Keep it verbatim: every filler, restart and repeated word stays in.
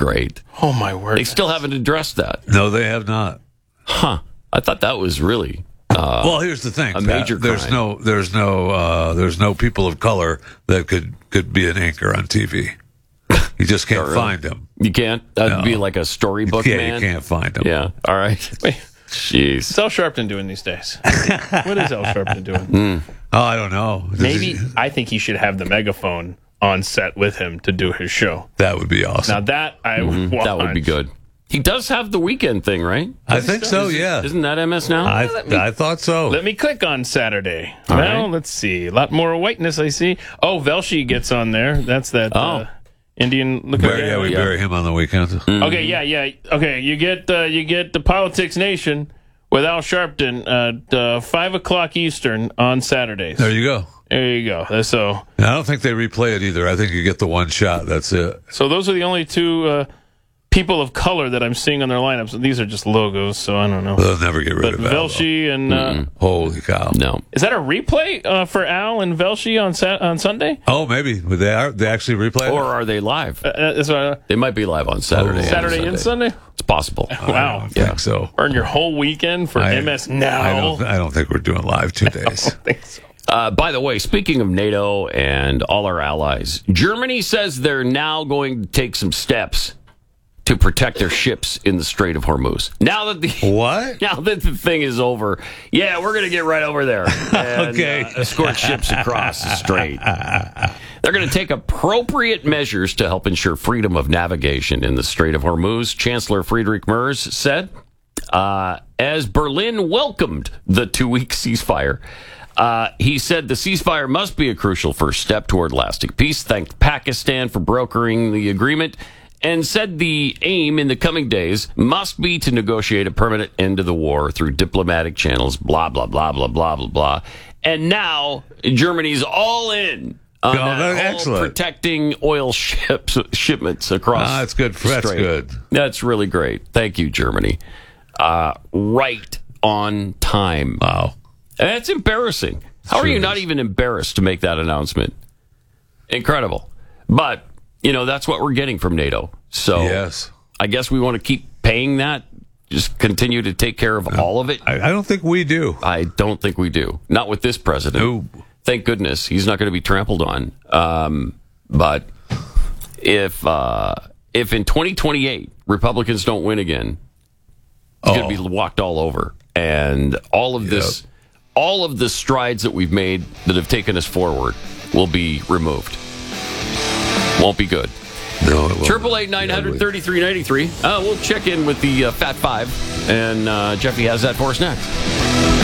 great. Oh, my word. They still haven't addressed that. No, they have not. Huh. I thought that was really... Uh, well, here's the thing. A major Pat, there's crime. no, there's no, uh, there's no people of color that could, could be an anchor on T V. You just can't really. find them. You can't? That'd No. be like a storybook Yeah, man? you can't find them. Yeah. All right. Wait, Jeez. what's Al Sharpton doing these days? What is Al Sharpton doing? Oh, I don't know. Does Maybe, he- I think he should have the megaphone on set with him to do his show. that would be awesome. Now, that I would want. That would be good. He does have the weekend thing, right? I think so. Yeah. Isn't that M S now? I, I thought so. Let me click on Saturday. All well, right. let's see. A lot more whiteness, I see. Oh, Velshi gets on there. That's that Oh. uh, Indian looking Bury- guy. yeah, we Yeah. bury him on the weekend. Okay, yeah, yeah. Okay, you get uh, you get the Politics Nation with Al Sharpton at uh, five o'clock Eastern on Saturdays. There you go. There you go. So, And I don't think they replay it either. I think you get the one shot. That's it. so those are the only two uh, people of color that I'm seeing on their lineups. These are just logos, so I don't know. They'll never get rid But of Al. Velshi and uh, Holy cow. No. is that a replay uh, for Al and Velshi on Sat- on Sunday? Oh, maybe. They are. They actually replay it? Or are they live? Uh, that's what I- They might be live on Saturday. Oh. Saturday and Sunday. It's possible. Wow. I don't Yeah. think so. Earn your whole weekend for I- M S Now. I don't, I don't think we're doing live two days. think so. Uh, by the way, speaking of NATO and all our allies, Germany says they're now going to take some steps to protect their ships in the Strait of Hormuz. Now that the What? now that the thing is over, yeah, we're going to get right over there and Okay. uh, escort ships across the strait. They're going to take appropriate measures to help ensure freedom of navigation in the Strait of Hormuz, Chancellor Friedrich Merz said, uh, as Berlin welcomed the two-week ceasefire. Uh, he said the ceasefire must be a crucial first step toward lasting peace, thanked Pakistan for brokering the agreement, and said the aim in the coming days must be to negotiate a permanent end to the war through diplomatic channels, blah, blah, blah, blah, blah, blah, blah. And now Germany's all in on Oh, that that's whole excellent. protecting oil ships, shipments across Ah, that's good. the That's strait. good. That's really great. Thank you, Germany. Uh, right on time. Wow. That's embarrassing. How are Sure you not is. even embarrassed to make that announcement? Incredible. But, you know, that's what we're getting from NATO. So Yes. I guess we want to keep paying that, just continue to take care of all of it. I, I don't think we do. I don't think we do. Not with this president. No. Thank goodness he's not going to be trampled on. Um, but if uh, if in twenty twenty-eight Republicans don't win again, he's going to be walked all over, and all of this, all of the strides that we've made that have taken us forward will be removed. Won't be good. No, it won't. Triple eight nine hundred thirty three ninety three. Uh, we'll check in with the uh, Fat Five, and uh, Jeffy has that for us next.